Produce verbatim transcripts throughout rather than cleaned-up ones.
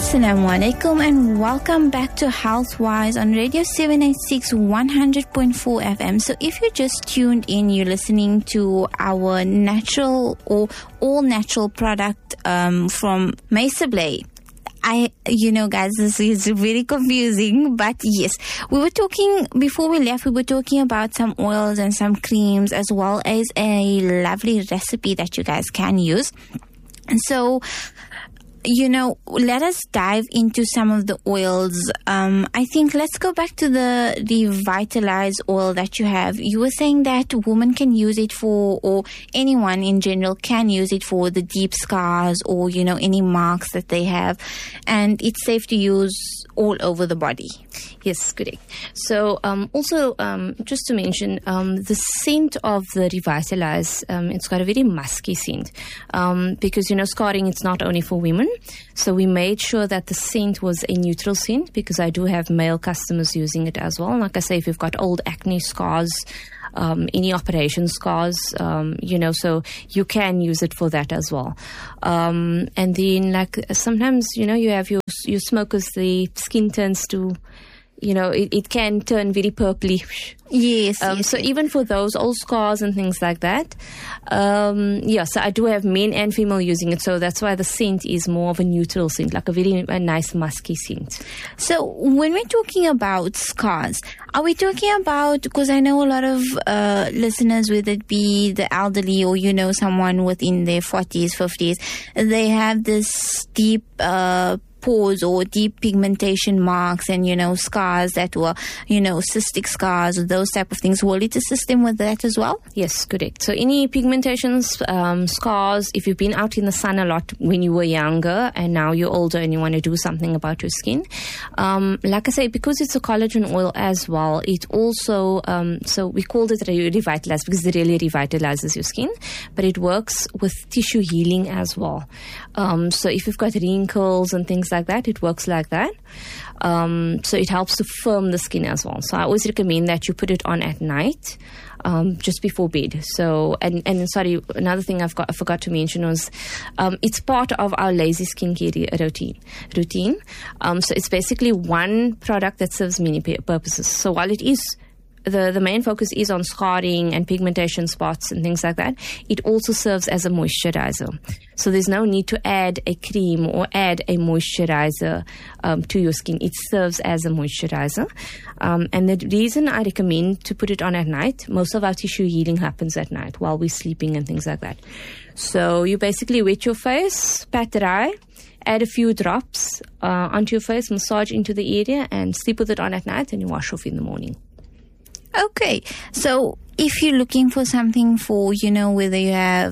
Assalamu alaikum and welcome back to Healthwise on Radio seven eighty-six one hundred point four F M. So if you just tuned in, you're listening to our natural or all natural product um, from Maceblay. I, you know, guys, this is very confusing, but yes, we were talking, before we left, we were talking about some oils and some creams as well as a lovely recipe that you guys can use. And so, you know, let us dive into some of the oils. Um, I think let's go back to the Revitalize oil that you have. You were saying that women can use it for, or anyone in general can use it for the deep scars or, you know, any marks that they have. And it's safe to use all over the body. Yes, correct. So um, also, um, just to mention, um, the scent of the Revitalize, um, it's got a very musky scent um, because, you know, scarring, it's not only for women. So we made sure that the scent was a neutral scent because I do have male customers using it as well. Like I say, if you've got old acne scars, Um, any operation scars, um, you know, so you can use it for that as well. Um, and then, like, sometimes, you know, you have your, your smokers, the skin turns to, you know, it, it can turn very purplish. Yes, um, yes. So even for those old scars and things like that, um, yeah, so I do have men and female using it. So that's why the scent is more of a neutral scent, like a very a nice musky scent. So when we're talking about scars, are we talking about, because I know a lot of uh, listeners, whether it be the elderly or, you know, someone within their forties, fifties, they have this deep uh pores or deep pigmentation marks and, you know, scars that were, you know, cystic scars or those type of things. Will it assist them with that as well? Yes, correct. So any pigmentations, um, scars, if you've been out in the sun a lot when you were younger and now you're older and you want to do something about your skin, um, like I say, because it's a collagen oil as well, it also, um, so we called it Revitalize because it really revitalizes your skin, but it works with tissue healing as well. Um, so if you've got wrinkles and things like that, it works like that. Um, so it helps to firm the skin as well. So I always recommend that you put it on at night, um, just before bed. So, and, and sorry, another thing I've got, I forgot to mention was, um, it's part of our lazy skincare routine. Routine. Um, so it's basically one product that serves many purposes. So while it is The, the main focus is on scarring and pigmentation spots and things like that, it also serves as a moisturizer. So there's no need to add a cream or add a moisturizer um, to your skin. It serves as a moisturizer. Um, and the reason I recommend to put it on at night, most of our tissue healing happens at night while we're sleeping and things like that. So you basically wet your face, pat dry, add a few drops uh, onto your face, massage into the area and sleep with it on at night and you wash off in the morning. Okay, so if you're looking for something for, you know, whether you have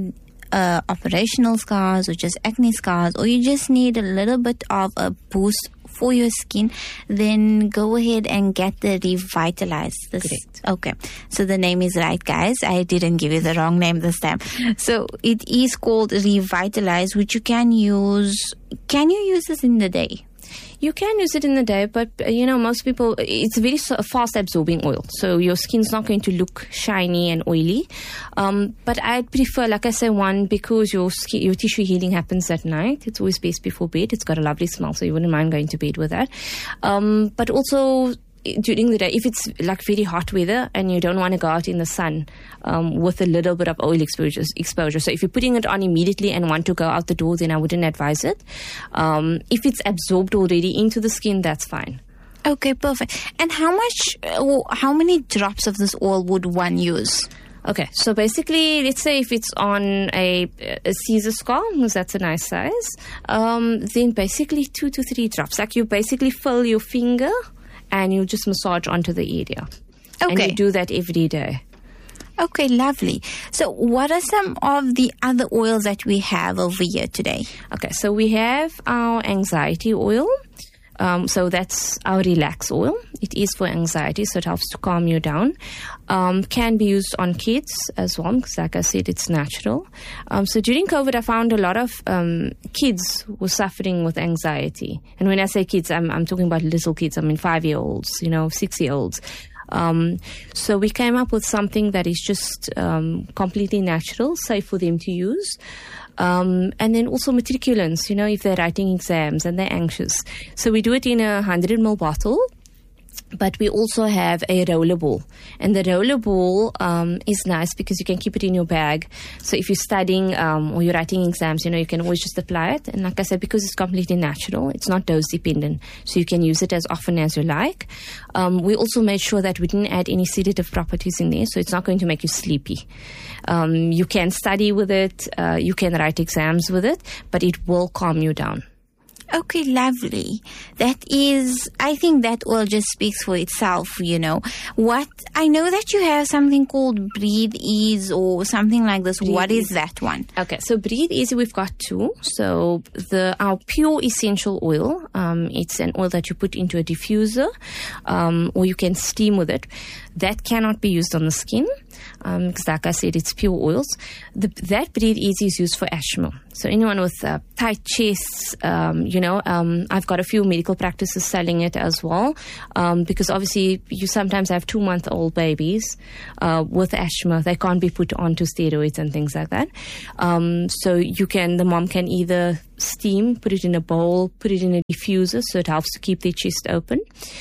uh, operational scars or just acne scars, or you just need a little bit of a boost for your skin, then go ahead and get the Revitalize. This, Correct. Okay, so the name is right, guys. I didn't give you the wrong name this time. So it is called Revitalize, which you can use. Can you use this in the day? You can use it in the day, but, uh, you know, most people, it's a very fast-absorbing oil. So your skin's not going to look shiny and oily. Um, but I'd prefer, like I say, one, because your skin, your tissue healing happens at night. It's always best before bed. It's got a lovely smell, so you wouldn't mind going to bed with that. Um, but also during the day, if it's like very hot weather and you don't want to go out in the sun um, with a little bit of oil exposure, exposure. So if you're putting it on immediately and want to go out the door, then I wouldn't advise it. Um, if it's absorbed already into the skin, that's fine. Okay, perfect. And how much, uh, how many drops of this oil would one use? Okay, so basically, let's say if it's on a, a Caesar scar, because that's a nice size, um, then basically two to three drops. Like you basically fill your finger and you just massage onto the area. Okay. And you do that every day. Okay, lovely. So what are some of the other oils that we have over here today? Okay, so we have our anxiety oil. Um, so that's our relax oil. It is for anxiety, so it helps to calm you down. Um, can be used on kids as well, because like I said, it's natural. Um, so during COVID, I found a lot of um, kids were suffering with anxiety. And when I say kids, I'm, I'm talking about little kids. I mean, five-year-olds, you know, six-year-olds. Um, so we came up with something that is just um, completely natural, safe for them to use. Um, and then also matriculants, you know, if they're writing exams and they're anxious. So we do it in a one hundred milliliter bottle. But we also have a roller ball. And the roller ball um, is nice because you can keep it in your bag. So if you're studying um, or you're writing exams, you know, you can always just apply it. And like I said, because it's completely natural, it's not dose dependent. So you can use it as often as you like. Um, we also made sure that we didn't add any sedative properties in there. So it's not going to make you sleepy. Um, you can study with it. Uh, you can write exams with it. But it will calm you down. Okay, lovely. That is, I think that oil just speaks for itself, you know. What, I know that you have something called Breathe Ease or something like this. Breathe what is Easy. that one? Okay, so Breathe Easy, we've got two. So the our pure essential oil, um, it's an oil that you put into a diffuser, um, or you can steam with it. That cannot be used on the skin. Um, because like I said, it's pure oils. The, that Breathe Easy is used for asthma. So anyone with uh, tight chests, um, you know, um, I've got a few medical practices selling it as well. Um, because obviously you sometimes have two-month-old babies uh, with asthma. They can't be put onto steroids and things like that. Um, so you can, the mom can either steam, put it in a bowl, put it in a diffuser, so it helps to keep their chest open.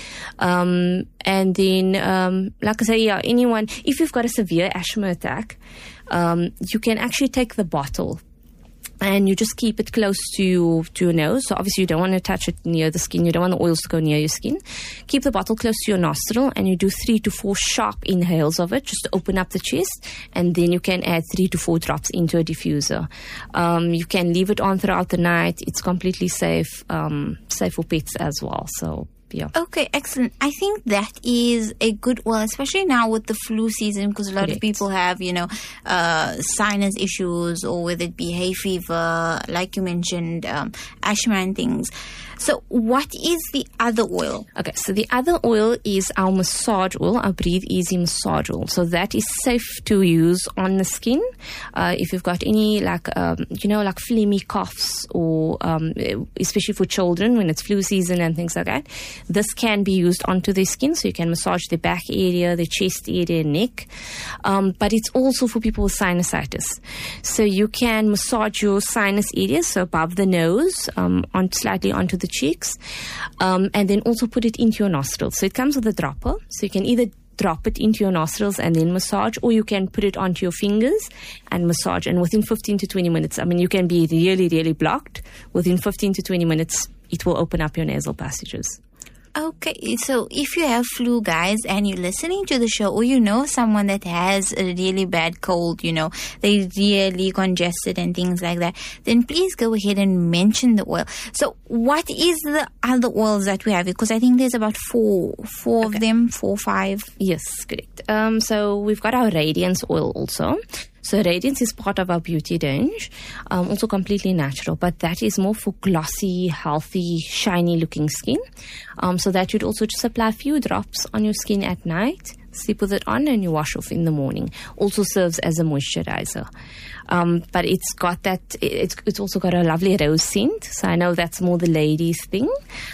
Um, and then, um, like I say, yeah, anyone, if you've got a severe asthma attack, um, you can actually take the bottle and you just keep it close to, to your nose. So obviously you don't want to touch it near the skin. You don't want the oils to go near your skin. Keep the bottle close to your nostril and you do three to four sharp inhales of it just to open up the chest. And then you can add three to four drops into a diffuser. Um, you can leave it on throughout the night. It's completely safe, um, safe for pets as well. So, yeah. Okay, excellent. I think that is a good oil, especially now with the flu season, because a lot Correct. of people have, you know, uh, sinus issues, or whether it be hay fever, like you mentioned, um, asthma and things. So what is the other oil? Okay, so the other oil is our massage oil, our Breathe Easy massage oil. So that is safe to use on the skin. Uh, if you've got any, like, um, you know, like phlegmy coughs, or um, especially for children when it's flu season and things like that, this can be used onto their skin. So you can massage the back area, the chest area, neck. Um, but it's also for people with sinusitis. So you can massage your sinus areas, so above the nose, um, on slightly onto the cheeks, um, and then also put it into your nostrils. So it comes with a dropper, so you can either drop it into your nostrils and then massage, or you can put it onto your fingers and massage, and within fifteen to twenty minutes, I mean, you can be really, really blocked. Within fifteen to twenty minutes, it will open up your nasal passages. Okay, so if you have flu, guys, and you're listening to the show, or you know someone that has a really bad cold, you know, they're really congested and things like that, then please go ahead and mention the oil. So what is the other oils that we have? Because I think there's about four, four Okay. of them, four, five. Yes, correct. Um, so we've got our Radiance oil also. So Radiance is part of our beauty range, um, also completely natural, but that is more for glossy, healthy, shiny looking skin. Um, so that you'd also just apply a few drops on your skin at night, sleep with it on, and you wash off in the morning. Also serves as a moisturizer. Um, but it's got that, it's, it's also got a lovely rose scent. So I know that's more the ladies' thing.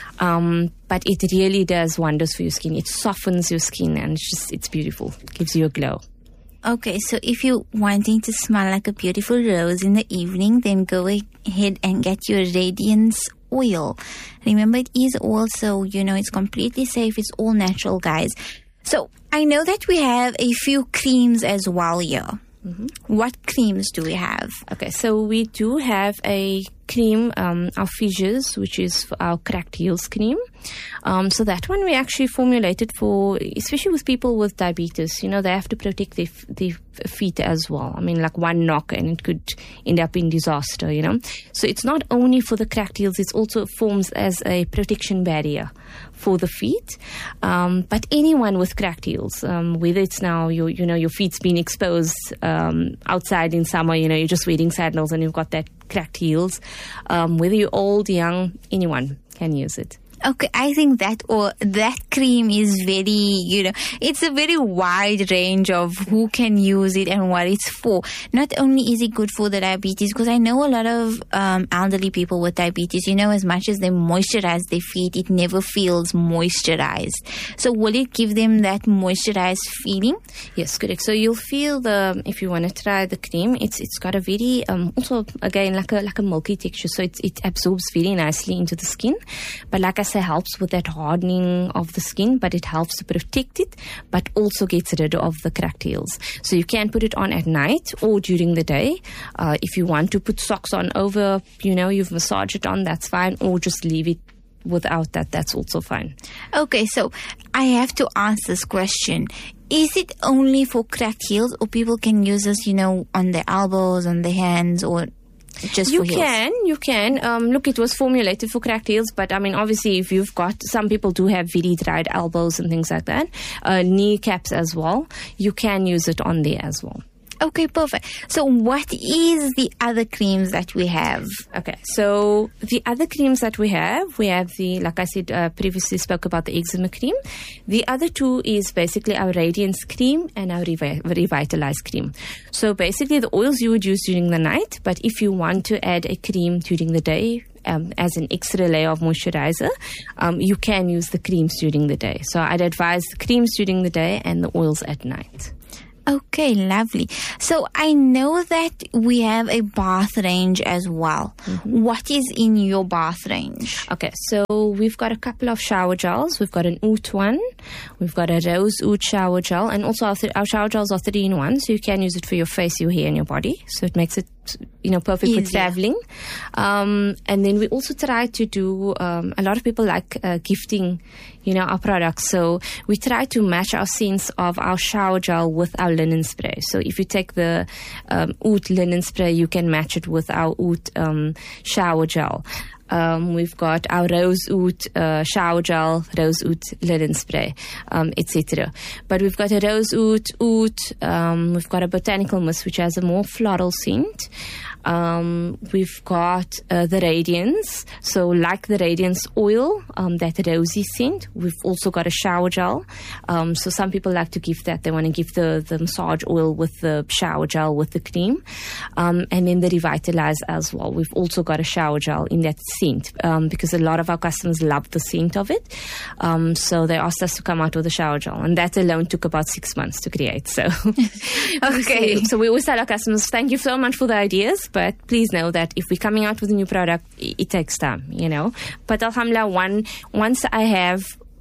Um, but it really does wonders for your skin. It softens your skin, and it's just, it's beautiful. It gives you a glow. Okay, so if you're wanting to smell like a beautiful rose in the evening, then go ahead and get your Radiance oil. Remember, it is also, you know, it's completely safe. It's all natural, guys. So I know that we have a few creams as well here. Mm-hmm. What creams do we have? Okay, so we do have a cream, um, our Fissures, which is for our cracked heels cream. Um, so that one we actually formulated for, especially with people with diabetes. You know, they have to protect their, their feet as well. I mean, like one knock and it could end up in disaster, you know. So it's not only for the cracked heels, it also forms as a protection barrier for the feet. Um, but anyone with cracked heels, um, whether it's now, your, you know, your feet's been exposed um, outside in summer, you know, you're just wearing sandals and you've got that cracked heels. Um, whether you're old, young, anyone can use it. Okay, I think that or that cream is very, you know, it's a very wide range of who can use it and what it's for. Not only is it good for the diabetes, because I know a lot of um, elderly people with diabetes, you know, as much as they moisturize their feet, it never feels moisturized. So will it give them that moisturized feeling? Yes, correct. So you'll feel the, if you want to try the cream, it's it's got a very, um, also again, like a like a milky texture. So it, it absorbs very nicely into the skin. But like I said, helps with that hardening of the skin, but it helps to protect it, but also gets rid of the cracked heels. So you can put it on at night or during the day. Uh, if you want to put socks on over, you know, you've massaged it on, that's fine, or just leave it without that, that's also fine. Okay, so I have to ask this question. Is it only for cracked heels, or people can use this, you know, on their elbows, on their hands, or just you for heels? can, you can. Um, look, it was formulated for cracked heels, but I mean, obviously, if you've got, some people do have very dried elbows and things like that, uh, kneecaps as well, you can use it on there as well. Okay, perfect. So what is the other creams that we have? Okay, so the other creams that we have, we have the, like I said, uh, previously spoke about the eczema cream. The other two is basically our Radiance cream and our Revi- Revitalize cream. So basically the oils you would use during the night, but if you want to add a cream during the day, Um, as an extra layer of moisturizer, um, you can use the creams during the day. So I'd advise the creams during the day and the oils at night. Okay, lovely. So I know that we have a bath range as well. Mm-hmm. What is in your bath range? Okay, so we've got a couple of shower gels. We've got an oud one. We've got a rose oud shower gel. And also our, th- our shower gels are three in one. So you can use it for your face, your hair and your body. So it makes it, you know, perfect Easier. for traveling. Um, and then we also try to do, um, a lot of people like uh, gifting, you know, our products. So we try to match our scents of our shower gel with our linen spray. So if you take the um, oud linen spray, you can match it with our oud um, shower gel. Um, we've got our rose oud uh, shower gel, rose oud linen spray, um, et cetera. But we've got a rose oud, oud. Um, we've got a botanical mist, which has a more floral scent. Um, we've got uh, the Radiance. So like the Radiance oil, um, that rosy scent. We've also got a shower gel. Um, so some people like to give that. They want to give the, the massage oil with the shower gel with the cream. Um, and then the Revitalize as well. We've also got a shower gel in that scent, um, because a lot of our customers love the scent of it. Um, so they asked us to come out with a shower gel. And that alone took about six months to create. So, Okay. so we always tell our customers, thank you so much for the ideas. But please know that if we're coming out with a new product, it, it takes time, you know. But alhamdulillah, one, once I have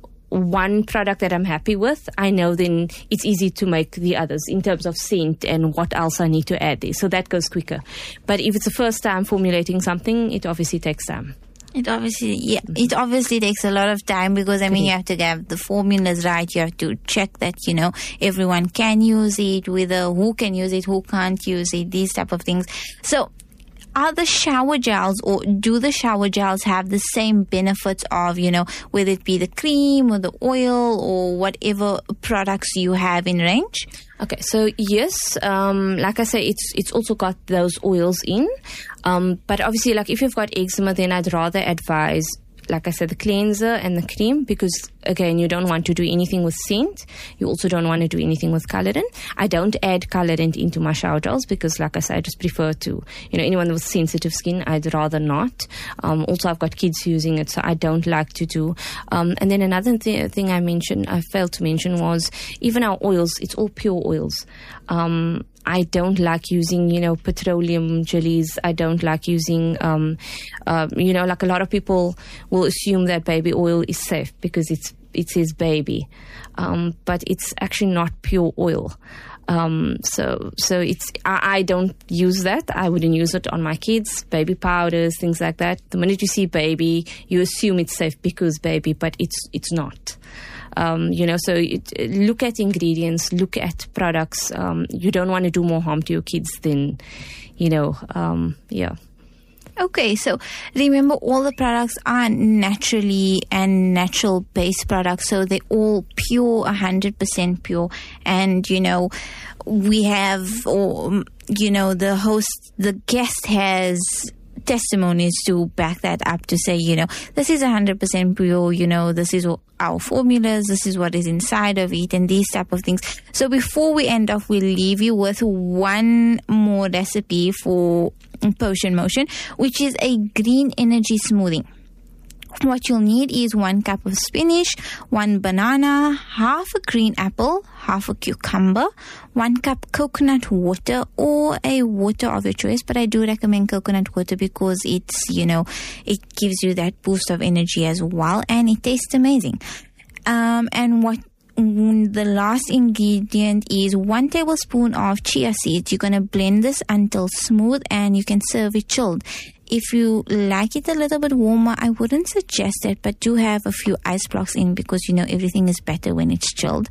one product that I'm happy with, I know then it's easy to make the others in terms of scent and what else I need to add there. So that goes quicker. But if it's the first time formulating something, it obviously takes time. It obviously, yeah, it obviously takes a lot of time because, I mean, you have to have the formulas right. You have to check that, you know, everyone can use it, whether who can use it, who can't use it, these type of things. So are the shower gels, or do the shower gels have the same benefits of, you know, whether it be the cream or the oil or whatever products you have in range? Okay, so yes, um, like I say, it's it's also got those oils in. Um, but obviously, like if you've got eczema, then I'd rather advise, like I said, the cleanser and the cream, because again, you don't want to do anything with scent. You also don't want to do anything with colorant. I don't add colorant into my shower gels because, like I said, I just prefer to, you know, anyone with sensitive skin, I'd rather not. Um, also, I've got kids using it, so I don't like to do. Um, and then another th- thing I mentioned, I failed to mention, was even our oils, it's all pure oils. Um, I don't like using, you know, petroleum jellies. I don't like using, um, uh, you know, like a lot of people will assume that baby oil is safe because it's it says baby, um, but it's actually not pure oil. Um, so, so it's, I, I don't use that. I wouldn't use it on my kids, baby powders, things like that. The minute you see baby, you assume it's safe because baby, but it's, it's not. Um, you know, so it, look at ingredients, look at products. Um, you don't want to do more harm to your kids than, you know, um, yeah. Okay, so remember, all the products are naturally and natural based products, so they're all pure, one hundred percent pure. And, you know, we have, or, you know, the host, the guest has testimonies to back that up, to say, you know, this is one hundred percent pure, you know, this is our formulas, this is what is inside of it, and these type of things. So before we end off, we'll leave you with one more recipe for Potion Motion, which is a green energy smoothie. What you'll need is one cup of spinach, one banana, half a green apple, half a cucumber, one cup coconut water or a water of your choice. But I do recommend coconut water because it's, you know, it gives you that boost of energy as well, and it tastes amazing. Um, and what the last ingredient is one tablespoon of chia seeds. You're going to blend this until smooth, and you can serve it chilled. If you like it a little bit warmer, I wouldn't suggest it, but do have a few ice blocks in, because, you know, everything is better when it's chilled.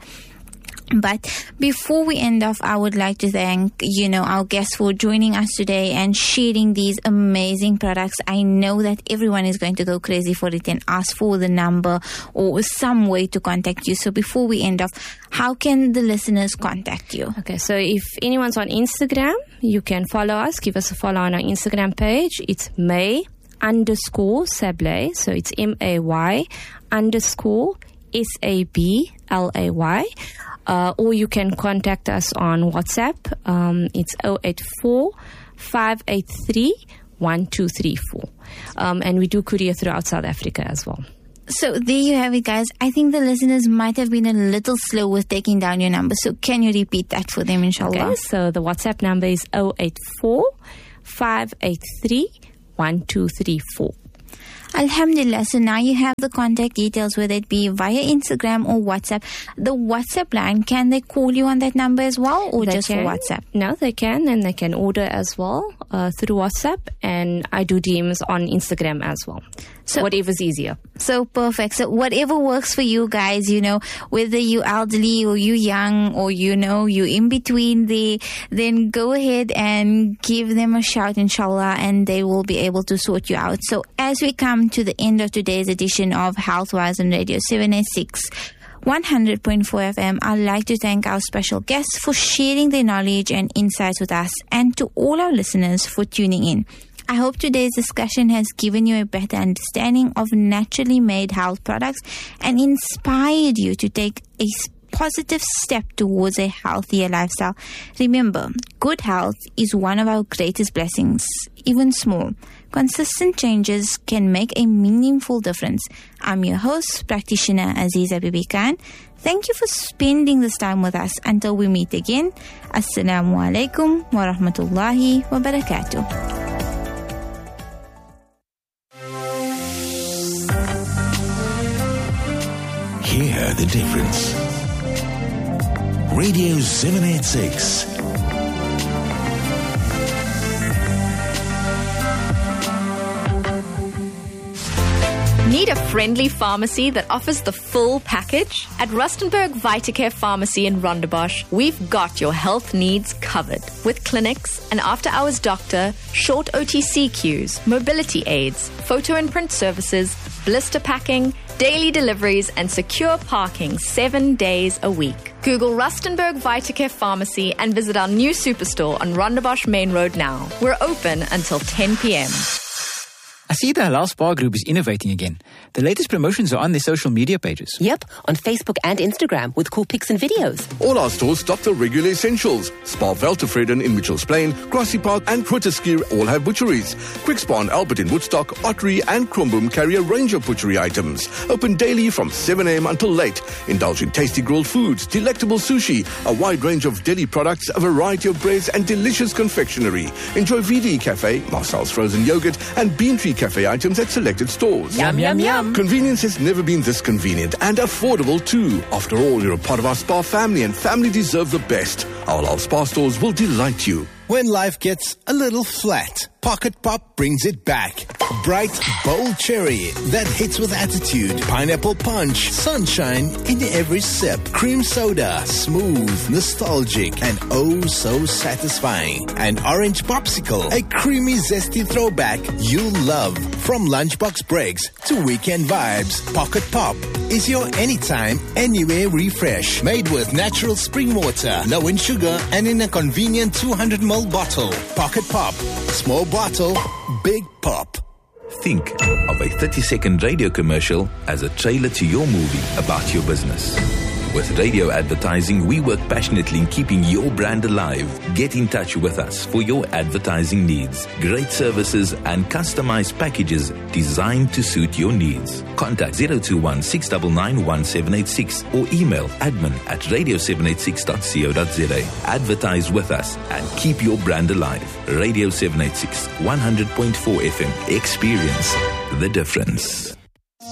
But before we end off, I would like to thank, you know, our guests for joining us today and sharing these amazing products. I know that everyone is going to go crazy for it and ask for the number or some way to contact you. So before we end off, how can the listeners contact you? Okay, so if anyone's on Instagram, you can follow us. Give us a follow on our Instagram page. It's May underscore Sablay. So it's M A Y underscore S A B L A Y. Uh, or you can contact us on WhatsApp. Um, it's zero eight four, five eight three, one two three four. Um, and we do courier throughout South Africa as well. So there you have it, guys. I think the listeners might have been a little slow with taking down your number. So can you repeat that for them, inshallah? Okay, so the WhatsApp number is zero eight four, five eight three, one two three four. Alhamdulillah. So now you have the contact details, whether it be via Instagram or WhatsApp. The WhatsApp line, can they call you on that number as well, or they just can. for WhatsApp? No, they can, and they can order as well uh, through WhatsApp, and I do D Ms on Instagram as well. So whatever's easier. So perfect. So whatever works for you guys, you know, whether you elderly or you young or, you know, you in between there, then go ahead and give them a shout, inshallah, and they will be able to sort you out. So as we come to the end of today's edition of Healthwise on Radio seven eighty-six, one hundred point four F M, I'd like to thank our special guests for sharing their knowledge and insights with us, and to all our listeners for tuning in. I hope today's discussion has given you a better understanding of naturally made health products and inspired you to take a positive step towards a healthier lifestyle. Remember, good health is one of our greatest blessings, even small. Consistent changes can make a meaningful difference. I'm your host, practitioner Aziza Bibi Khan. Thank you for spending this time with us. Until we meet again, Assalamu alaikum wa rahmatullahi wa barakatuh. Hear the difference. Radio seven eighty-six. Need a friendly pharmacy that offers the full package? At Rustenburg VitaCare Pharmacy in Rondebosch, we've got your health needs covered. With clinics, an after-hours doctor, short O T C queues, mobility aids, photo and print services, blister packing, daily deliveries, and secure parking seven days a week. Google Rustenburg VitaCare Pharmacy and visit our new superstore on Rondebosch Main Road now. We're open until ten p.m. I see the Halal Spa Group is innovating again. The latest promotions are on their social media pages. Yep, on Facebook and Instagram with cool pics and videos. All our stores stock the regular essentials. Spa Veltevreden in Mitchells Plain, Grassy Park and Grooteskier all have butcheries. Quick Spa and Albert in Woodstock, Ottery and Krumbum carry a range of butchery items. Open daily from seven a.m. until late. Indulge in tasty grilled foods, delectable sushi, a wide range of deli products, a variety of breads and delicious confectionery. Enjoy V D Cafe, Marcel's frozen yogurt and Bean Tree Cafe items at selected stores. Yum, yum, yum. Convenience has never been this convenient and affordable too. After all, you're a part of our spa family and family deserve the best. Our Halal Spa stores will delight you. When life gets a little flat, Pocket Pop brings it back. Bright, bold cherry that hits with attitude. Pineapple punch, sunshine in every sip. Cream soda, smooth, nostalgic, and oh so satisfying. An orange popsicle, a creamy, zesty throwback you love. From lunchbox breaks to weekend vibes, Pocket Pop is your anytime, anywhere refresh. Made with natural spring water, low in sugar, and in a convenient two hundred milliliter bottle. Pocket Pop, Small bottle, big pop. Think of a thirty-second radio commercial as a trailer to your movie about your business. With radio advertising, we work passionately in keeping your brand alive. Get in touch with us for your advertising needs. Great services and customized packages designed to suit your needs. Contact zero two one, six nine nine, one seven eight six or email admin at radio seven eight six dot co dot za. Advertise with us and keep your brand alive. Radio seven eight six, one hundred point four F M. Experience the difference.